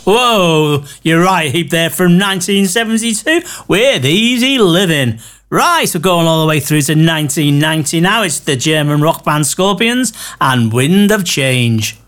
Whoa, you're right, Heap there from 1972 with Easy Living. Right, we're going all the way through to 1990 now. It's the German rock band Scorpions and Wind of Change.